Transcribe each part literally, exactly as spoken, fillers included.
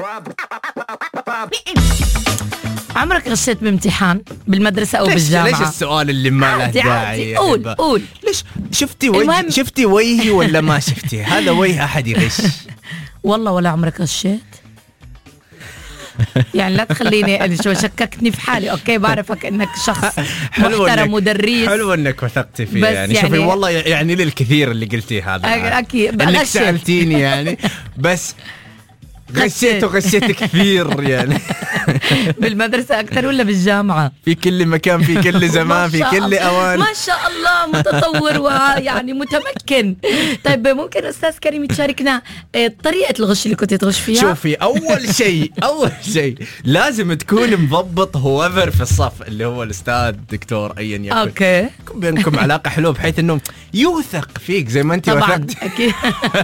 عمرك غشيت بامتحان بالمدرسة أو بالجامعة؟ ليش السؤال اللي ما له داعي؟ قول قول. ليش شفتي وجه شفتي وجهي ولا ما شفتي؟ هذا وجه أحد يغش. والله ولا عمرك غشيت؟ يعني لا تخليني شو شككتني في حالي. اوكي بعرفك انك شخص محترم ودريس. حلو انك وثقتي فيه يعني, يعني شوفي والله يعني لي الكثير اللي قلتيه هذا اكيد انك سألتيني يعني بس غشيت وغشيت كثير يعني. بالمدرسة أكثر ولا بالجامعة؟ في كل مكان في كل زمان في كل أوان. ما شاء الله متطور ويعني متمكن. طيب ممكن أستاذ كريم تشاركنا طريقة الغش اللي كنت تغش فيها؟ شوفي أول شيء أول شيء لازم تكون مضبط هوفر في الصف اللي هو الأستاذ دكتور أيا يكن. أوكي. يكون بينكم علاقة حلوة بحيث إنه يوثق فيك زي ما أنت وثقت. أكيد.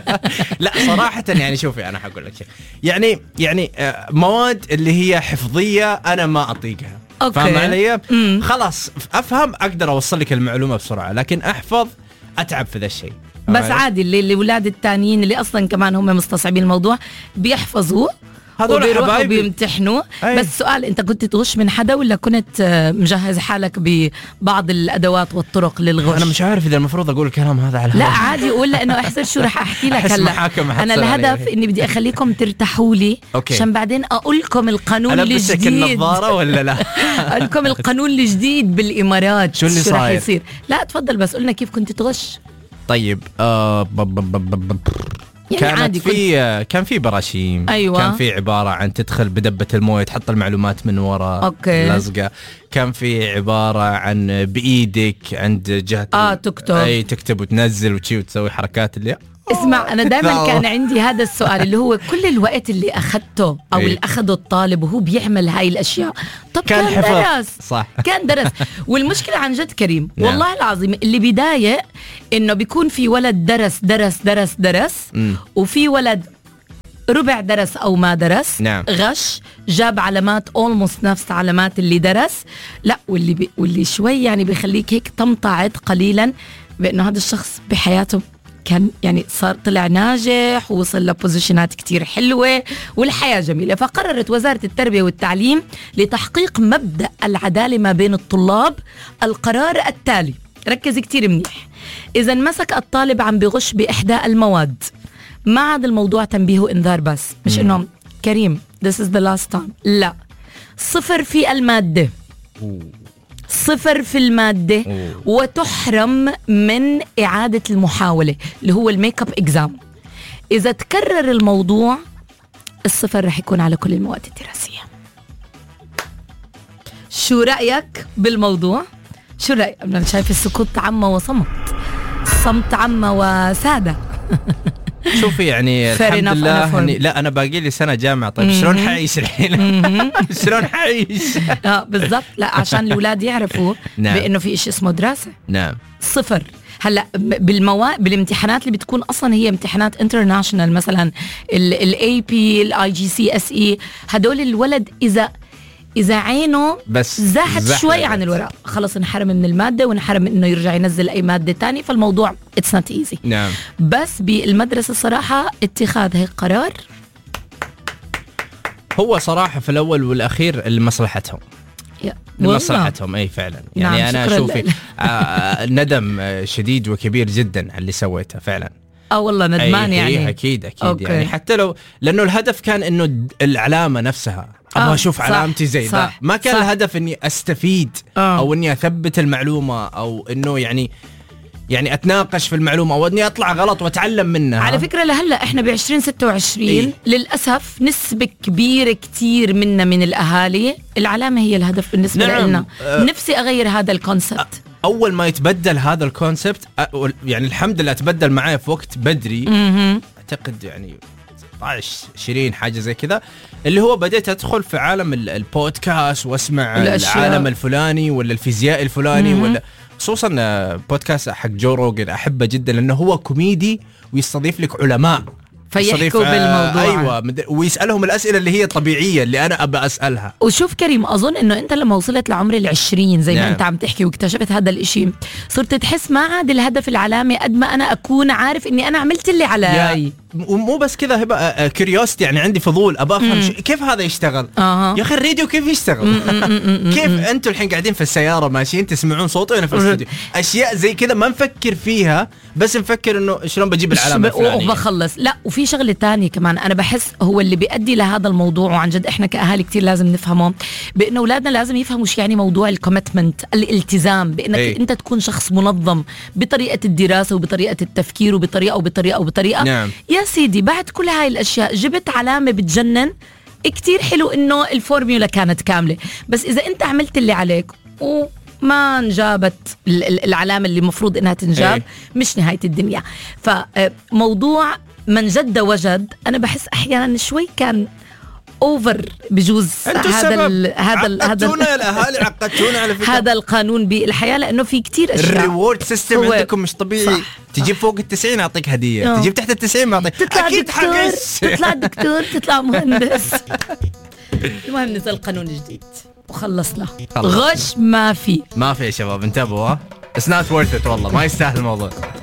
لا صراحة يعني شوفي أنا حقول لك شيء يعني يعني مواد اللي هي حفظية أنا ما أطيقها. فاهم علي؟ خلاص أفهم أقدر أوصل لك المعلومة بسرعة لكن أحفظ أتعب في ذا الشيء. بس عادي اللي الأولاد التانيين اللي أصلا كمان هم مستصعبين الموضوع بيحفظوا وبيروحوا بيمتحنوا. بس سؤال انت كنت تغش من حدا ولا كنت مجهز حالك ببعض الادوات والطرق للغش؟ انا مش عارف اذا المفروض اقول الكلام هذا على لا عادي قول لانه احسن شو رح احكي لك هلا. انا الهدف اني بدي اخليكم ترتاحوا لي عشان بعدين اقول لكم القانون الجديد. ألبسك النظارة ولا لا؟ اقول لكم القانون الجديد بالامارات شو اللي صاير؟ رح يصير. لا تفضل بس قلنا كيف كنت تغش. طيب آه ب ب ب ب ب. يعني كانت في كان في براشيم. أيوة. كان في عبارة عن تدخل بدبة المويه تحط المعلومات من وراء لزقة. كان في عبارة عن بإيدك عند جهة آه تكتب أي تكتب وتنزل وتشي وتسوي حركات اللي اسمع أنا دائما كان عندي هذا السؤال اللي هو كل الوقت اللي أخذته أو اللي أخذه الطالب وهو بيعمل هاي الأشياء طب كان, كان درس صح. كان درس. والمشكلة عن جد كريم والله العظيم اللي بيضايق إنه بيكون في ولد درس درس درس درس م. وفي ولد ربع درس أو ما درس. نعم. غش جاب علامات almost نفس علامات اللي درس. لا واللي بي واللي شوي يعني بيخليك هيك تمتعض قليلا بأنه هذا الشخص بحياته كان يعني صار طلع ناجح ووصل لبوزيشنات كتير حلوة والحياة جميلة. فقررت وزارة التربية والتعليم لتحقيق مبدأ العدالة ما بين الطلاب القرار التالي. ركز كتير منيح. إذا مسك الطالب عم بغش بإحدى المواد ما عاد الموضوع تنبيه وإنذار بس مش إنه كريم this is the last time. لا صفر في المادة صفر في المادة أوه. وتحرم من إعادة المحاولة اللي هو الميك اب إكزام. إذا تكرر الموضوع الصفر رح يكون على كل المواد الدراسية. شو رأيك بالموضوع؟ شو رأيك؟ أنا شايف السكوت عامة وصمت صمت عامة وسادة. شوفي يعني الحمد لله أنا لا أنا باقي لي سنة جامعة. طيب شلون حعيش الحين؟ شلون حعيش؟ اه بالضبط. لا عشان الأولاد يعرفوا نعم. بأنه في إشي اسمه دراسة. نعم. صفر. هلا بالمواد بالامتحانات اللي بتكون اصلا هي امتحانات انترناشونال مثلا الاي بي الاي جي سي اس اي هدول الولد اذا إذا عينه بس زاحت شوي عن الورق خلص انحرم من المادة وانحرم من إنه يرجع ينزل أي مادة تاني. فالموضوع it's not easy. نعم. بس بالمدرسة صراحة اتخاذ هيك قرار هو صراحة في الأول والأخير لمصلحتهم لمصلحتهم أي فعلا يعني نعم. أنا شوفي آه ندم شديد وكبير جدا على اللي سويته فعلا. اه والله ندمان يعني أكيد أكيد أوكي. يعني حتى لو لأنه الهدف كان إنه العلامة نفسها أبغى أشوف علامتي زي ذا ما كان صح. الهدف إني أستفيد أوه. أو إني أثبت المعلومة أو إنه يعني يعني أتناقش في المعلومة أو إني أطلع غلط وأتعلم منها. على فكرة لهلا إحنا بعشرين ستة وعشرين إيه؟ للأسف نسبة كبيرة كتير منا من الأهالي العلامة هي الهدف بالنسبة نعم. لنا أه نفسي أغير هذا الكونسبت. أول ما يتبدل هذا الكونسبت يعني الحمد لله تبدل معي في وقت بدري م-م. أعتقد يعني عشرين حاجة زي كذا اللي هو بديت أدخل في عالم البودكاست واسمع العالم الفلاني ولا الفيزياء الفلاني م-م. ولا خصوصا بودكاست حق جو روجن أحبه جدا لأنه هو كوميدي ويستضيف لك علماء فيحكوا بالموضوع. أيوة ويسألهم الأسئلة اللي هي طبيعية اللي أنا أبى أسألها. وشوف كريم أظن إنه أنت لما وصلت لعمر العشرين زي نعم. ما أنت عم تحكي واكتشفت هذا الإشي صرت تحس ما عاد الهدف العلامي قد ما أنا أكون عارف إني أنا عملت اللي علي. ومو بس كذا هبه كيوريوستي، يعني عندي فضول ابى افهم ش... كيف هذا يشتغل. آه. يا اخي الراديو كيف يشتغل؟ كيف انتم الحين قاعدين في السياره ماشيين تسمعون صوتي وانا في الاستوديو؟ اشياء زي كذا ما نفكر فيها، بس نفكر انه شلون بجيب العلامه الفلانيه وبخلص. لا وفي شغله تانية كمان انا بحس هو اللي بيؤدي لهذا الموضوع، وعن جد احنا كاهالي كتير لازم نفهمه، بانه اولادنا لازم يفهموا شو يعني موضوع الكوميتمنت، الالتزام، بانك أي. انت تكون شخص منظم بطريقه الدراسه وبطريقه التفكير وبطريقه وبطريقه وبطريقه. نعم. يا سيدي بعد كل هاي الاشياء جبت علامه بتجنن. كتير حلو انه الفورميولا كانت كامله، بس اذا انت عملت اللي عليك وما انجابت العلامه اللي المفروض انها تنجاب، أي. مش نهايه الدنيا. فموضوع من جد وجد انا بحس احيانا شوي كان اوفر بجوز هذا ال هذا ال عقدتونا يا الاهالي، عقدتونا على فكره هذا القانون بالحياه، لانه في كتير اشياء. الريورد سيستم عندكم مش طبيعي. صح. تجيب فوق التسعين اعطيك هديه، أوه. تجيب تحت التسعين ما اعطيك. تطلع اكيد دكتور حقس. تطلع دكتور، تطلع مهندس. المهم نزل قانون جديد وخلصنا. غش ما في ما في يا شباب، انتبهوا. It's not worth it والله، ما يستاهل الموضوع.